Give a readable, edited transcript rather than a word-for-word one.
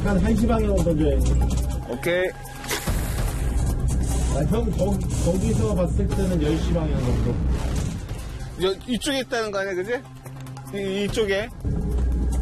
한 1시 방향으로 던져야 돼. 오케이. 형, 거기서 봤을 때는 10시 방향 정도. 이쪽에 있다는 거 아니야, 그지? 이쪽에.